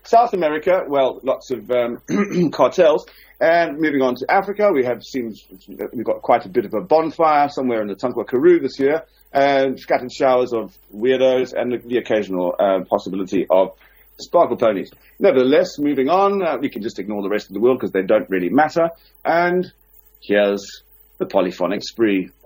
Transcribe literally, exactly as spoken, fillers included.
South America, well, lots of um, cartels. And moving on to Africa, we have seen, we've got quite a bit of a bonfire somewhere in the Tankwa Karoo this year, and scattered showers of weirdos and the, the occasional uh, possibility of sparkle ponies. Nevertheless, moving on, uh, we can just ignore the rest of the world because they don't really matter. And here's the polyphonic spree.